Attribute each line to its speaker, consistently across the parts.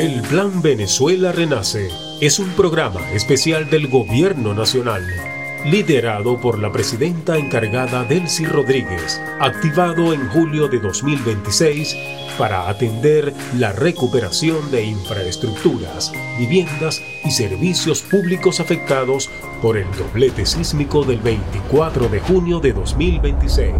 Speaker 1: El Plan Venezuela Renace es un programa especial del Gobierno Nacional, liderado por la presidenta encargada Delcy Rodríguez, activado en julio de 2026 para atender la recuperación de infraestructuras, viviendas y servicios públicos afectados por el doblete sísmico del 24 de junio de 2026.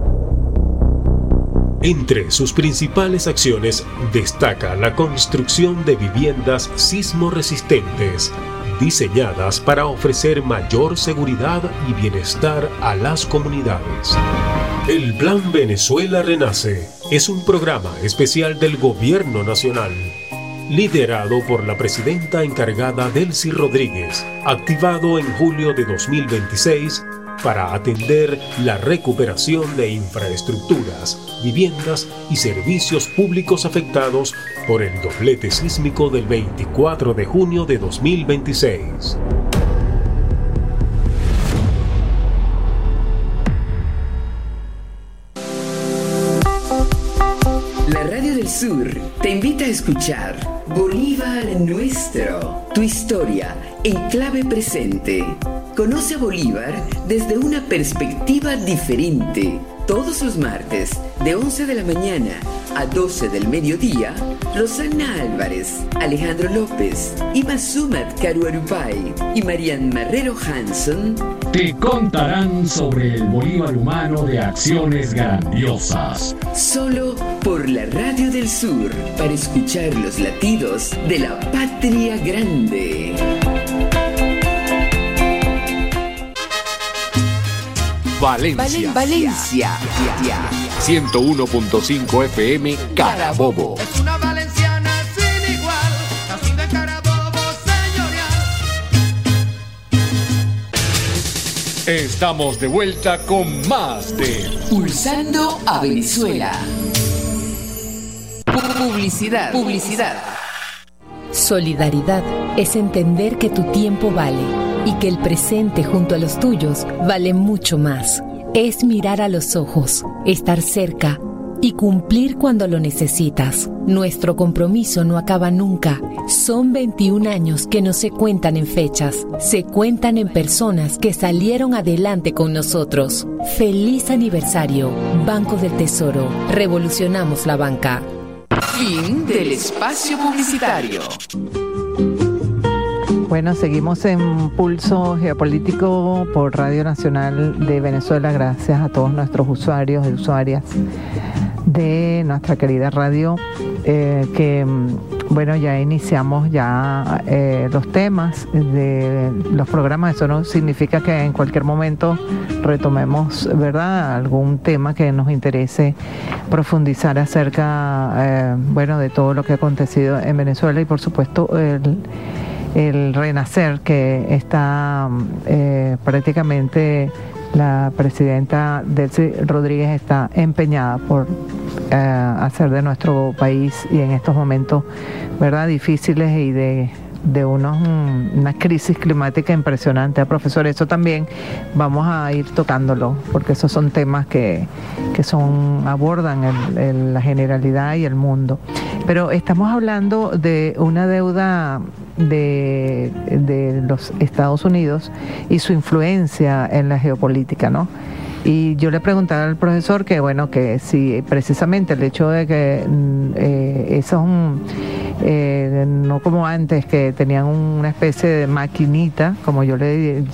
Speaker 1: Entre sus principales acciones destaca la construcción de viviendas sismo-resistentes, diseñadas para ofrecer mayor seguridad y bienestar a las comunidades. El Plan Venezuela Renace es un programa especial del Gobierno Nacional, liderado por la presidenta encargada Delcy Rodríguez, activado en julio de 2026 para atender la recuperación de infraestructuras, viviendas y servicios públicos afectados por el doblete sísmico del 24 de junio de 2026.
Speaker 2: La Radio del Sur te invita a escuchar Bolívar Nuestro, tu historia en clave presente. Conoce a Bolívar desde una perspectiva diferente. Todos los martes, de 11 de la mañana a 12 del mediodía, Rosana Álvarez, Alejandro López, Ima Sumat Caruarupay y Marian Marrero Hanson
Speaker 3: te contarán sobre el Bolívar humano de acciones grandiosas.
Speaker 2: Solo por la Radio del Sur, para escuchar los latidos de la patria grande.
Speaker 4: Valencia. 101.5 FM Carabobo.
Speaker 5: Es una valenciana sin igual, así de Carabobo señorial.
Speaker 3: Estamos de vuelta con más de
Speaker 2: Pulsando a Venezuela. Publicidad.
Speaker 6: Solidaridad es entender que tu tiempo vale y que el presente junto a los tuyos vale mucho más. Es mirar a los ojos, estar cerca y cumplir cuando lo necesitas. Nuestro compromiso no acaba nunca. Son 21 años que no se cuentan en fechas, se cuentan en personas que salieron adelante con nosotros. ¡Feliz aniversario! Banco del Tesoro. Revolucionamos la banca.
Speaker 2: Fin del espacio publicitario.
Speaker 7: Bueno, seguimos en Pulso Geopolítico por Radio Nacional de Venezuela. Gracias a todos nuestros usuarios y usuarias de nuestra querida radio, que bueno, ya iniciamos los temas de los programas. Eso no significa que en cualquier momento retomemos, ¿verdad?, algún tema que nos interese profundizar acerca, de todo lo que ha acontecido en Venezuela y por supuesto el renacer que está prácticamente la presidenta Delcy Rodríguez está empeñada por hacer de nuestro país, y en estos momentos, ¿verdad?, difíciles y de una crisis climática impresionante. Profesor, eso también vamos a ir tocándolo, porque esos son temas que abordan la generalidad y el mundo. Pero estamos hablando de una deuda de los Estados Unidos y su influencia en la geopolítica, ¿no? Y yo le preguntaba al profesor que si precisamente el hecho de que esos no como antes, que tenían una especie de maquinita, como yo es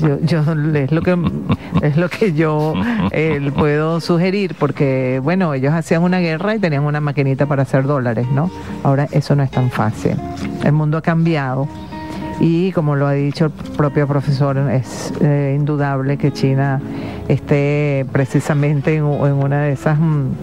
Speaker 7: lo que yo puedo sugerir, porque ellos hacían una guerra y tenían una maquinita para hacer dólares, ¿no? Ahora eso no es tan fácil. El mundo ha cambiado. Y como lo ha dicho el propio profesor, es indudable que China esté precisamente en una de esas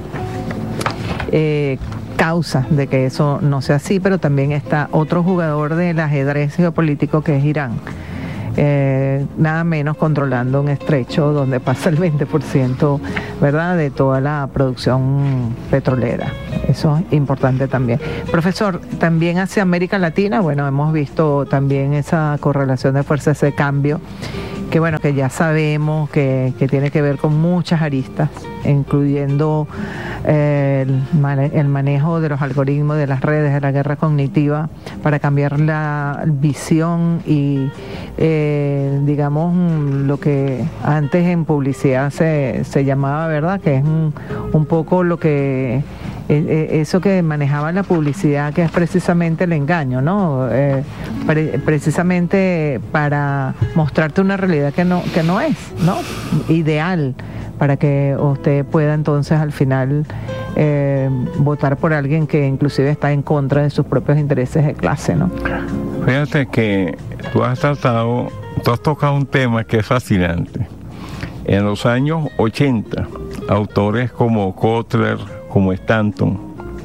Speaker 7: causas de que eso no sea así, pero también está otro jugador del ajedrez geopolítico, que es Irán. Nada menos controlando un estrecho donde pasa el 20%, ¿verdad?, de toda la producción petrolera. Eso es importante también. Profesor, también hacia América Latina, hemos visto también esa correlación de fuerzas, ese cambio bueno, que ya sabemos que tiene que ver con muchas aristas, incluyendo el manejo de los algoritmos, de las redes, de la guerra cognitiva, para cambiar la visión y, digamos, lo que antes en publicidad se llamaba, ¿verdad?, que es un poco lo que... eso que manejaba la publicidad, que es precisamente el engaño, ¿no? Precisamente para mostrarte una realidad que no es, ¿no?, ideal, para que usted pueda entonces al final votar por alguien que inclusive está en contra de sus propios intereses de clase, ¿no?
Speaker 8: Fíjate que tú has tocado un tema que es fascinante. En los años 80, autores como Kotler, como Stanton,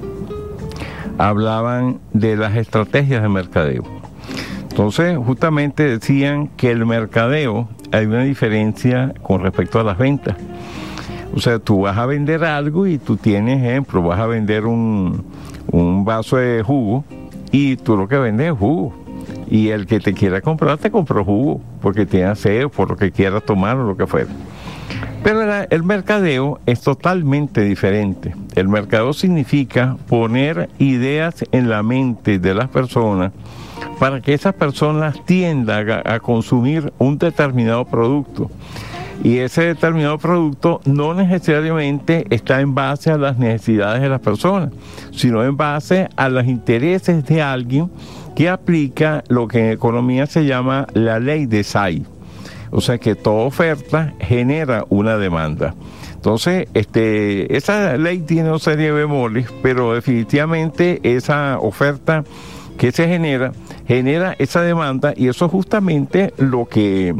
Speaker 8: hablaban de las estrategias de mercadeo. Entonces, justamente decían que el mercadeo, hay una diferencia con respecto a las ventas. O sea, tú vas a vender algo y tú tienes, ejemplo, vas a vender un vaso de jugo y tú lo que vendes es jugo. Y el que te quiera comprar, te compró jugo, porque tiene sed, por lo que quiera tomar o lo que fuera. Pero el mercadeo es totalmente diferente. El mercadeo significa poner ideas en la mente de las personas para que esas personas tiendan a consumir un determinado producto. Y ese determinado producto no necesariamente está en base a las necesidades de las personas, sino en base a los intereses de alguien que aplica lo que en economía se llama la ley de Say. O sea que toda oferta genera una demanda. Entonces, esa ley tiene una serie de bemoles, pero definitivamente esa oferta que se genera esa demanda, y eso es justamente lo que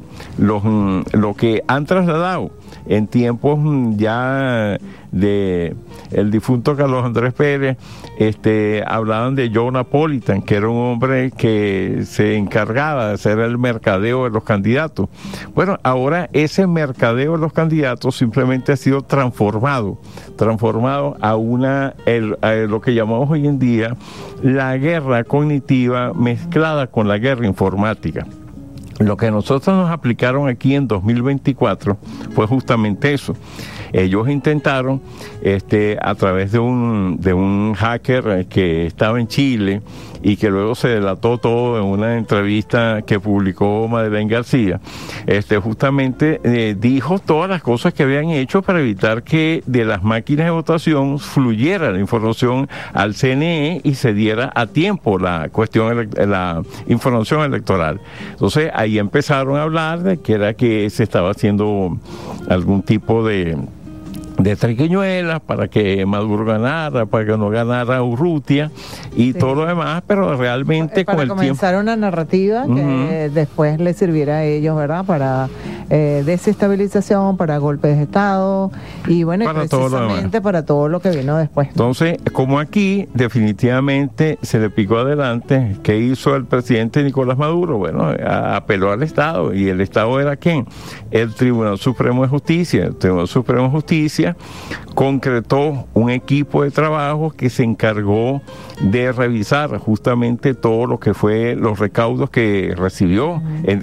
Speaker 8: han trasladado en tiempos ya de el difunto Carlos Andrés Pérez. Hablaban de Joe Napolitan, que era un hombre que se encargaba de hacer el mercadeo de los candidatos. Bueno, ahora ese mercadeo de los candidatos simplemente ha sido transformado a lo que llamamos hoy en día la guerra cognitiva mezclada con la guerra informática. Lo que nosotros nos aplicaron aquí en 2024 fue justamente eso. Ellos intentaron, a través de un hacker que estaba en Chile y que luego se delató todo en una entrevista que publicó Madeleine García, justamente dijo todas las cosas que habían hecho para evitar que de las máquinas de votación fluyera la información al CNE y se diera a tiempo la información electoral. Entonces ahí empezaron a hablar de que se estaba haciendo algún tipo de triquiñuelas para que Maduro ganara, para que no ganara Urrutia y todo lo demás, pero realmente
Speaker 7: para
Speaker 8: con el tiempo...
Speaker 7: comenzar una narrativa que después le sirviera a ellos, ¿verdad?, para desestabilización, para golpes de Estado y bueno,
Speaker 8: para
Speaker 7: precisamente para todo lo que vino después, ¿no?
Speaker 8: Entonces, como aquí definitivamente se le picó adelante, ¿qué hizo el presidente Nicolás Maduro? Bueno, apeló al Estado. ¿Y el Estado era quién? El Tribunal Supremo de Justicia. El Tribunal Supremo de Justicia concretó un equipo de trabajo que se encargó de revisar justamente todo lo que fue los recaudos que recibió en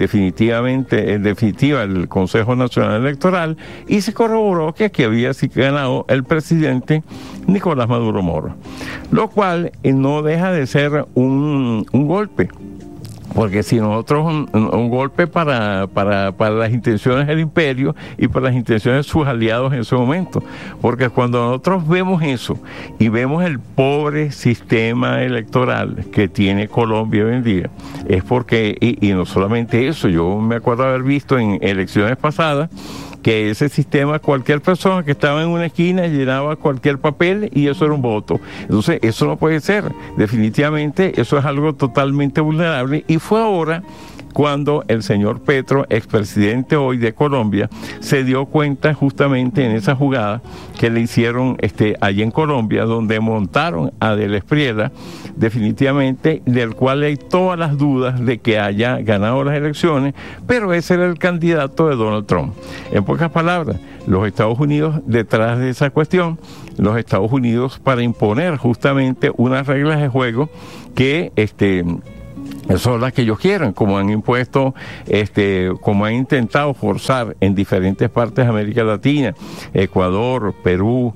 Speaker 8: definitiva el Consejo Nacional Electoral, y se corroboró que aquí había sí ganado el presidente Nicolás Maduro Moro, lo cual no deja de ser un golpe. Porque si nosotros un golpe para las intenciones del imperio y para las intenciones de sus aliados en ese momento. Porque cuando nosotros vemos eso y vemos el pobre sistema electoral que tiene Colombia hoy en día, es porque, y no solamente eso, yo me acuerdo haber visto en elecciones pasadas que ese sistema, cualquier persona que estaba en una esquina llenaba cualquier papel y eso era un voto. Entonces, eso no puede ser. Definitivamente, eso es algo totalmente vulnerable, y fue ahora cuando el señor Petro, expresidente hoy de Colombia, se dio cuenta justamente en esa jugada que le hicieron allí en Colombia, donde montaron a Del Espriella, definitivamente, del cual hay todas las dudas de que haya ganado las elecciones, pero ese era el candidato de Donald Trump. En pocas palabras, los Estados Unidos detrás de esa cuestión, los Estados Unidos para imponer justamente unas reglas de juego que son las que ellos quieren, como han impuesto, como han intentado forzar en diferentes partes de América Latina, Ecuador, Perú,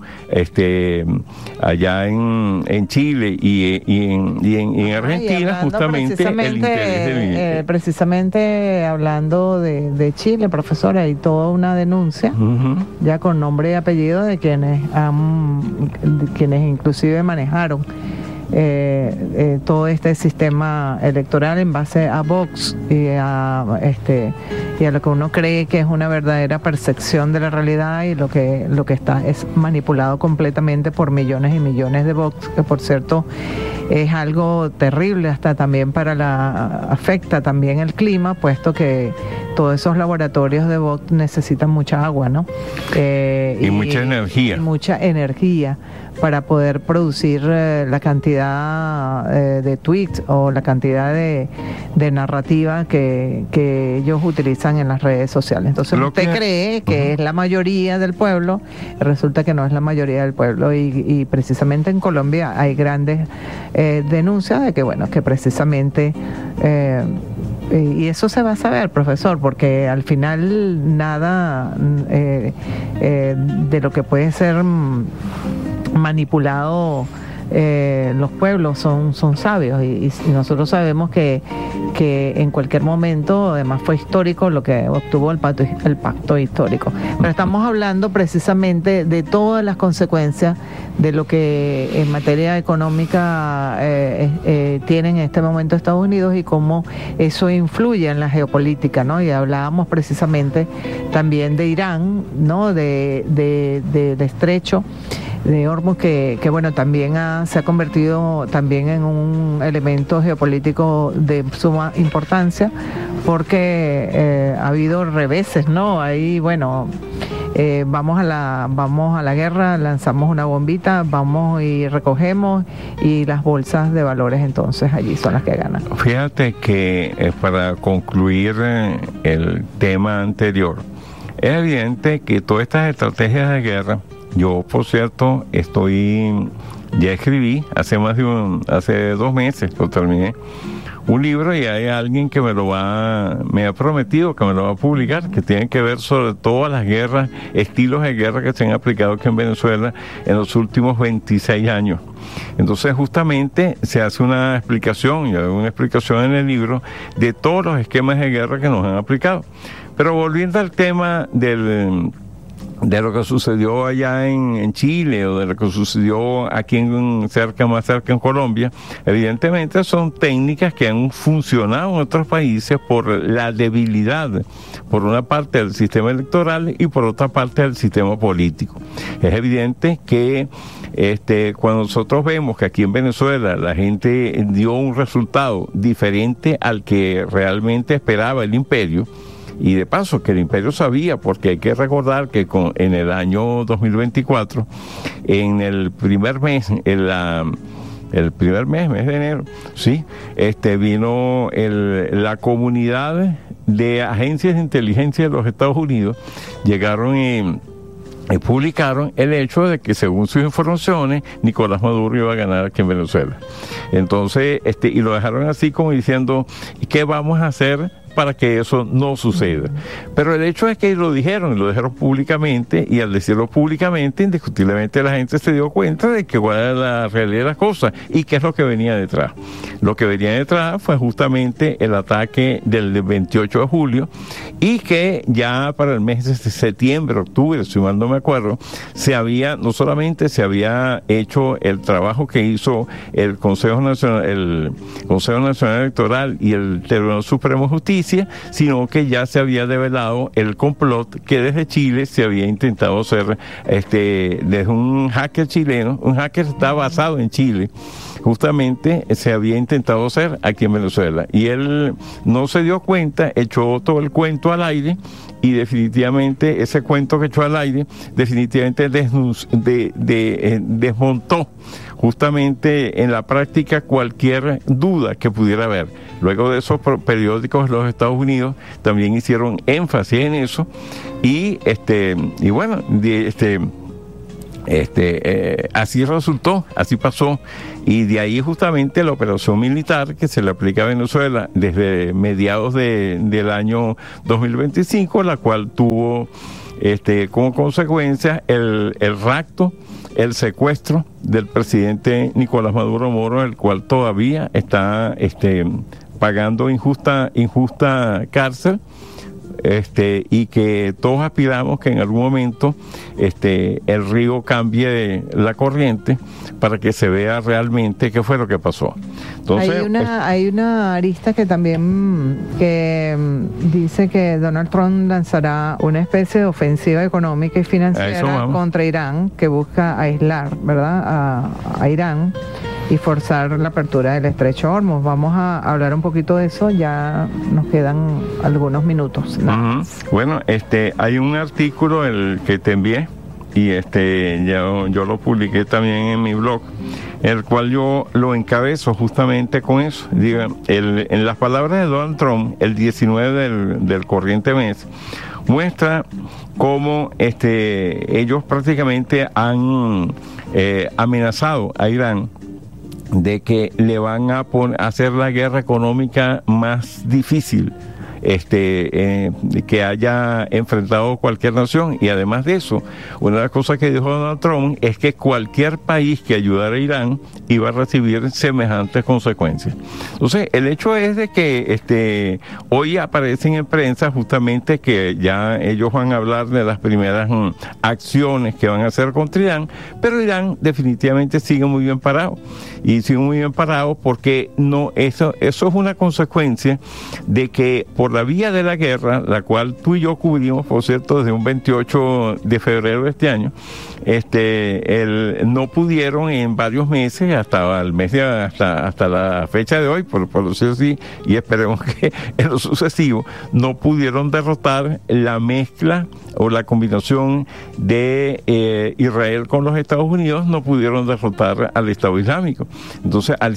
Speaker 8: allá en Chile y en Argentina, justamente el interés
Speaker 7: precisamente hablando de Chile, profesora, hay toda una denuncia, ya con nombre y apellido de quienes inclusive manejaron todo este sistema electoral en base a Vox y a lo que uno cree que es una verdadera percepción de la realidad, y lo que está es manipulado completamente por millones y millones de Vox, que por cierto es algo terrible hasta también afecta también el clima, puesto que todos esos laboratorios de Vox necesitan mucha agua, ¿no?
Speaker 8: Y mucha energía.
Speaker 7: Mucha energía para poder producir la cantidad de tweets o la cantidad de narrativa que ellos utilizan en las redes sociales. Entonces usted cree que es la mayoría del pueblo, resulta que no es la mayoría del pueblo, y precisamente en Colombia hay grandes denuncias de que precisamente y eso se va a saber, profesor, porque al final nada de lo que puede ser manipulado, los pueblos son sabios, y nosotros sabemos que en cualquier momento, además fue histórico lo que obtuvo el pacto histórico. Pero estamos hablando precisamente de todas las consecuencias de lo que en materia económica tiene en este momento Estados Unidos, y cómo eso influye en la geopolítica, ¿no? Y hablábamos precisamente también de Irán, ¿no? del estrecho de Hormuz, que también se ha convertido también en un elemento geopolítico de suma importancia, porque ha habido reveses, ¿no? Ahí, vamos a la guerra, lanzamos una bombita, vamos y recogemos, y las bolsas de valores entonces allí son las que ganan.
Speaker 8: Fíjate que para concluir el tema anterior, es evidente que todas estas estrategias de guerra, yo por cierto ya escribí hace 2 meses, lo terminé, un libro, y hay alguien que me ha prometido que me lo va a publicar, que tiene que ver sobre todas las guerras, estilos de guerra que se han aplicado aquí en Venezuela en los últimos 26 años. Entonces justamente se hace una explicación en el libro de todos los esquemas de guerra que nos han aplicado. Pero volviendo al tema de lo que sucedió allá en Chile, o de lo que sucedió aquí más cerca en Colombia, evidentemente son técnicas que han funcionado en otros países por la debilidad, por una parte del sistema electoral y por otra parte del sistema político. Es evidente que cuando nosotros vemos que aquí en Venezuela la gente dio un resultado diferente al que realmente esperaba el imperio, y de paso que el imperio sabía, porque hay que recordar que en el año 2024, en el primer mes, mes de enero, sí, vino la comunidad de agencias de inteligencia de los Estados Unidos, llegaron y publicaron el hecho de que, según sus informaciones, Nicolás Maduro iba a ganar aquí en Venezuela. Entonces, y lo dejaron así como diciendo, ¿qué vamos a hacer para que eso no suceda? Pero el hecho es que lo dijeron públicamente, y al decirlo públicamente, indiscutiblemente la gente se dio cuenta de que cuál era la realidad de las cosas y qué es lo que venía detrás. Lo que venía detrás fue justamente el ataque del 28 de julio, y que ya para el mes de septiembre, octubre, si mal no me acuerdo, no solamente se había hecho el trabajo que hizo el Consejo Nacional Electoral y el Tribunal Supremo de Justicia, sino que ya se había develado el complot que desde Chile se había intentado hacer, desde un hacker chileno, un hacker está basado en Chile, justamente se había intentado hacer aquí en Venezuela, y él no se dio cuenta, echó todo el cuento al aire, y definitivamente ese cuento que echó al aire definitivamente desmontó justamente en la práctica cualquier duda que pudiera haber. Luego de esos periódicos de los Estados Unidos también hicieron énfasis en eso, y Así resultó, así pasó, y de ahí justamente la operación militar que se le aplica a Venezuela desde mediados del año 2025, la cual tuvo como consecuencia el rapto, el secuestro del presidente Nicolás Maduro Moro, el cual todavía está pagando injusta cárcel, y que todos aspiramos que en algún momento el río cambie la corriente para que se vea realmente qué fue lo que pasó. Entonces,
Speaker 7: hay una arista que también dice que Donald Trump lanzará una especie de ofensiva económica y financiera contra Irán, que busca aislar, ¿verdad?, a Irán y forzar la apertura del estrecho Hormuz. Vamos a hablar un poquito de eso, ya nos quedan algunos minutos.
Speaker 8: Bueno, hay un artículo que te envié y yo lo publiqué también en mi blog, el cual yo lo encabezo justamente con eso. En las palabras de Donald Trump, el 19 del corriente mes, muestra cómo ellos prácticamente han amenazado a Irán de que le van a hacer la guerra económica más difícil que haya enfrentado cualquier nación. Y además de eso, una de las cosas que dijo Donald Trump es que cualquier país que ayudara a Irán iba a recibir semejantes consecuencias. Entonces, el hecho es de que hoy aparecen en prensa justamente que ya ellos van a hablar de las primeras acciones que van a hacer contra Irán, pero Irán definitivamente sigue muy bien parado. Y sigue muy bien parado porque eso es una consecuencia de que por la vía de la guerra, la cual tú y yo cubrimos, por cierto, desde un 28 de febrero de este año, no pudieron en varios meses, hasta la fecha de hoy, por decirlo así, y esperemos que en lo sucesivo, no pudieron derrotar la mezcla o la combinación de Israel con los Estados Unidos, no pudieron derrotar al Estado Islámico. Entonces, a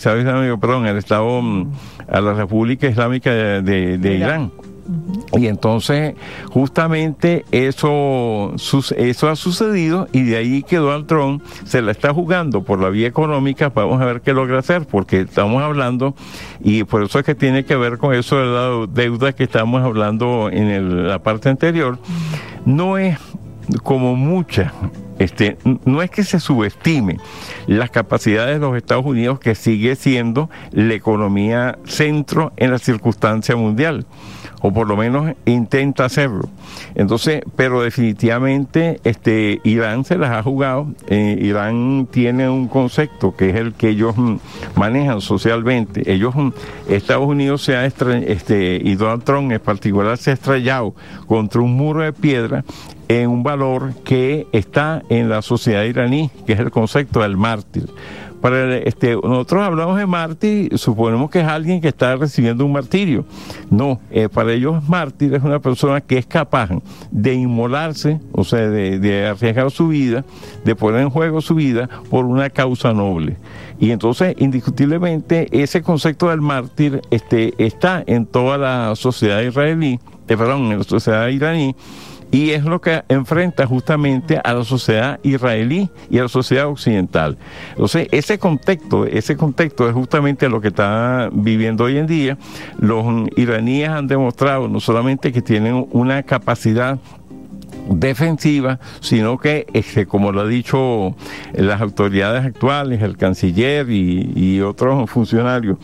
Speaker 8: la República Islámica de Irán. Y entonces justamente eso ha sucedido, y de ahí que Donald Trump se la está jugando por la vía económica. Vamos a ver qué logra hacer, porque estamos hablando, y por eso es que tiene que ver con eso de la deuda que estamos hablando en la parte anterior. No es como mucha, no es que se subestime las capacidades de los Estados Unidos, que sigue siendo la economía centro en la circunstancia mundial, o por lo menos intenta hacerlo. Entonces, pero definitivamente Irán se las ha jugado. Irán tiene un concepto que es el que ellos manejan socialmente. Estados Unidos y Donald Trump en particular se ha estrellado contra un muro de piedra en un valor que está en la sociedad iraní, que es el concepto del mártir. Nosotros hablamos de mártir, suponemos que es alguien que está recibiendo un martirio. No, para ellos mártir es una persona que es capaz de inmolarse, o sea, de arriesgar su vida, de poner en juego su vida por una causa noble. Y entonces, indiscutiblemente, ese concepto del mártir está en toda la sociedad israelí, en la sociedad iraní, y es lo que enfrenta justamente a la sociedad israelí y a la sociedad occidental. Entonces, ese contexto es justamente lo que está viviendo hoy en día. Los iraníes han demostrado no solamente que tienen una capacidad defensiva, sino que como lo han dicho las autoridades actuales, el canciller y otros funcionarios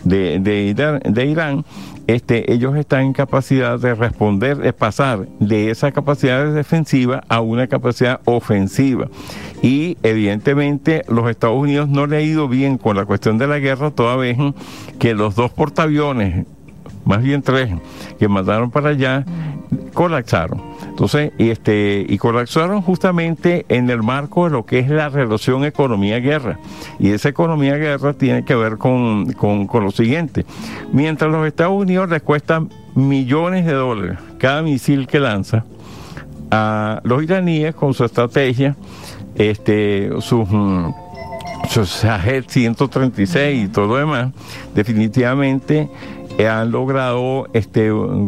Speaker 8: de Irán, ellos están en capacidad de responder, de pasar de esa capacidad defensiva a una capacidad ofensiva. Y evidentemente los Estados Unidos no le ha ido bien con la cuestión de la guerra, toda vez que los 2 portaaviones, más bien 3, que mandaron para allá, colapsaron. Entonces, y colapsaron justamente en el marco de lo que es la relación economía-guerra. Y esa economía-guerra tiene que ver con lo siguiente. Mientras los Estados Unidos les cuestan millones de dólares cada misil que lanza, a los iraníes con su estrategia, sus Shahed 136 y todo lo demás, definitivamente han logrado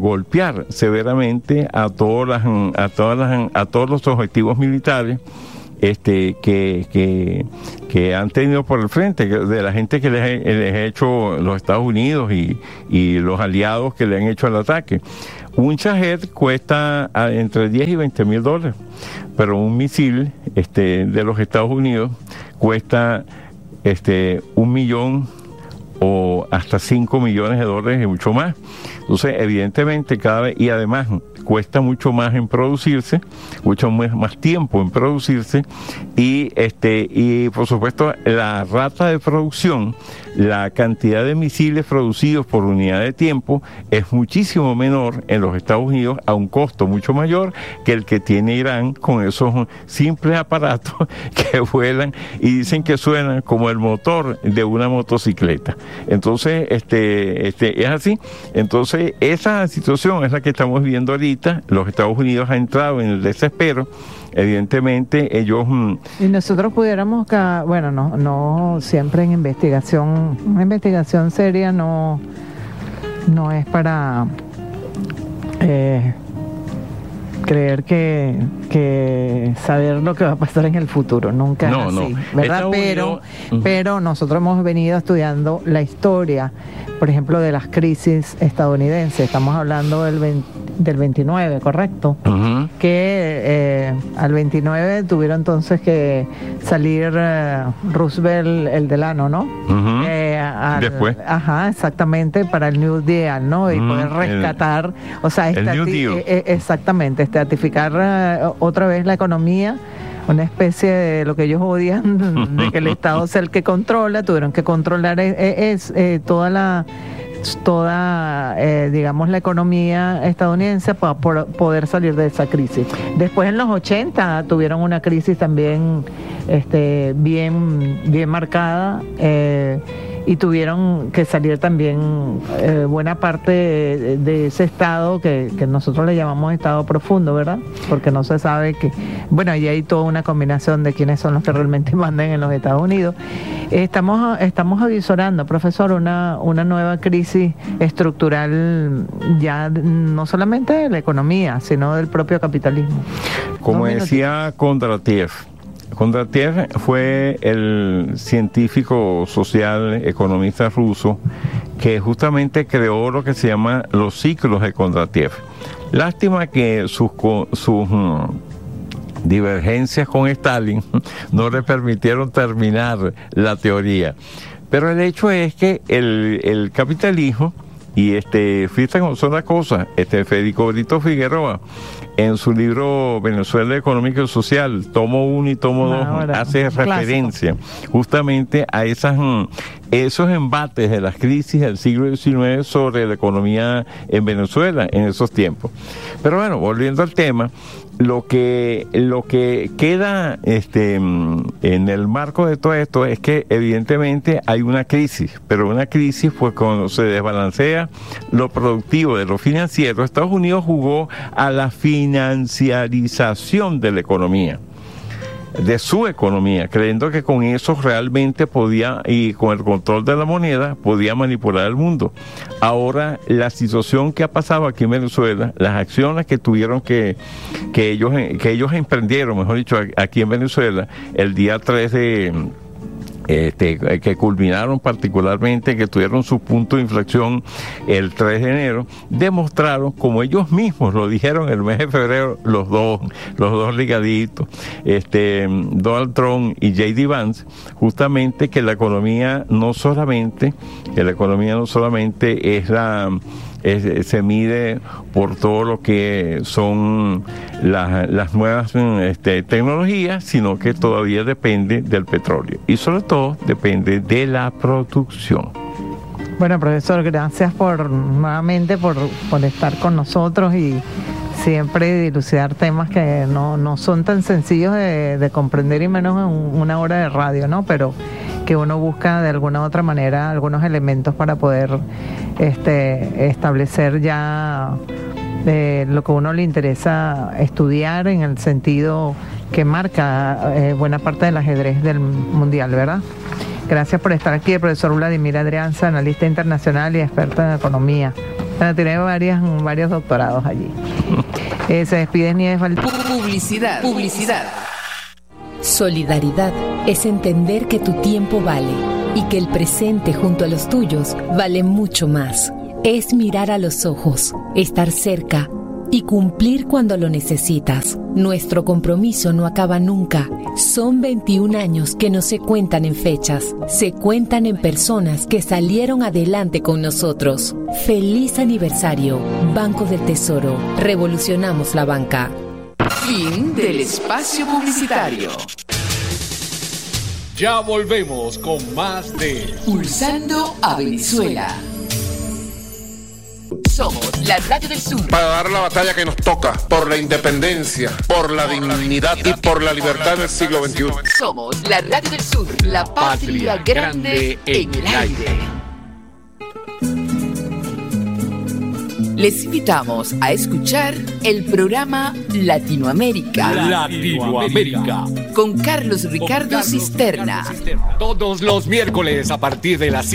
Speaker 8: golpear severamente a todos los objetivos militares que han tenido por el frente, de la gente que les ha hecho los Estados Unidos y los aliados que le han hecho el ataque. Un Shahed cuesta entre 10 y 20 mil dólares, pero un misil de los Estados Unidos cuesta 1 millón o hasta 5 millones de dólares y mucho más. Entonces, evidentemente, cada vez, y además cuesta mucho más en producirse, mucho más tiempo en producirse, y por supuesto la rata de producción, la cantidad de misiles producidos por unidad de tiempo es muchísimo menor en los Estados Unidos, a un costo mucho mayor que el que tiene Irán con esos simples aparatos que vuelan y dicen que suenan como el motor de una motocicleta. Entonces, es así. Entonces, esa situación es la que estamos viviendo ahorita. Los Estados Unidos han entrado en el desespero. Evidentemente, ellos...
Speaker 7: Y nosotros pudiéramos, bueno, no siempre en investigación, una investigación seria no es para creer que saber lo que va a pasar en el futuro, nunca es así, ¿verdad? Pero nosotros hemos venido estudiando la historia, por ejemplo, de las crisis estadounidenses. Estamos hablando del 29, ¿correcto? Uh-huh. Que al 29 tuvieron entonces que salir Roosevelt, el delano, ¿no? Uh-huh.
Speaker 8: Después.
Speaker 7: Ajá, exactamente, para el New Deal, ¿no? Y poder rescatar,
Speaker 8: el New Deal.
Speaker 7: Exactamente, estratificar otra vez la economía, una especie de lo que ellos odian, de que el Estado sea el que controla. Tuvieron que controlar toda digamos, la economía estadounidense para poder salir de esa crisis. Después, en los 80, tuvieron una crisis también bien marcada, y tuvieron que salir también buena parte de ese estado que nosotros le llamamos estado profundo, ¿verdad? Porque no se sabe que... Bueno, ahí hay toda una combinación de quiénes son los que realmente mandan en los Estados Unidos. Estamos avisorando, profesor, una nueva crisis estructural, ya no solamente de la economía, sino del propio capitalismo.
Speaker 8: Como decía Kondratiev fue el científico social, economista ruso, que justamente creó lo que se llama los ciclos de Kondratiev. Lástima que sus divergencias con Stalin no le permitieron terminar la teoría. Pero el hecho es que el capitalismo, y fíjate cómo son las cosas, Federico Brito Figueroa, en su libro Venezuela Económico y Social, tomo 1 y tomo 2, hace referencia justamente a esos embates de las crisis del siglo XIX sobre la economía en Venezuela en esos tiempos. Pero bueno, volviendo al tema, lo que queda en el marco de todo esto es que evidentemente hay una crisis, pero una crisis pues cuando se desbalancea lo productivo de lo financiero. Estados Unidos jugó a la financiarización de la economía, de su economía, creyendo que con eso realmente podía, y con el control de la moneda, podía manipular el mundo. Ahora, la situación que ha pasado aquí en Venezuela, las acciones que tuvieron que ellos emprendieron, mejor dicho, aquí en Venezuela, el día 3 que culminaron particularmente, que tuvieron su punto de inflexión el 3 de enero, demostraron, como ellos mismos lo dijeron el mes de febrero, los dos ligaditos, Donald Trump y J.D. Vance, justamente que la economía no solamente se mide por todo lo que son las nuevas tecnologías, sino que todavía depende del petróleo y sobre todo depende de la producción.
Speaker 7: Bueno, profesor, gracias nuevamente por estar con nosotros y siempre dilucidar temas que no son tan sencillos de comprender, y menos en una hora de radio, ¿no? Pero que uno busca de alguna u otra manera algunos elementos para poder establecer ya lo que a uno le interesa estudiar, en el sentido que marca buena parte del ajedrez del mundial, ¿verdad? Gracias por estar aquí, el profesor Vladimir Adrianza, analista internacional y experto en economía. Tiene varios doctorados allí. Se despide Nieves Valdés.
Speaker 2: Publicidad.
Speaker 6: Solidaridad es entender que tu tiempo vale y que el presente junto a los tuyos vale mucho más. Es mirar a los ojos, estar cerca y cumplir cuando lo necesitas. Nuestro compromiso no acaba nunca. Son 21 años que no se cuentan en fechas, se cuentan en personas que salieron adelante con nosotros. ¡Feliz aniversario! Banco del Tesoro. Revolucionamos la banca.
Speaker 2: Fin del espacio publicitario.
Speaker 4: Ya volvemos con más de
Speaker 2: Pulsando a Venezuela. Somos la Radio del Sur.
Speaker 9: Para dar la batalla que nos toca por la independencia, por la dignidad y por la libertad en el siglo XXI.
Speaker 2: Somos la Radio del Sur, la patria grande en el aire. Les invitamos a escuchar el programa Latinoamérica.
Speaker 4: Latinoamérica.
Speaker 2: Con Carlos Ricardo Cisterna.
Speaker 4: Todos los miércoles a partir de las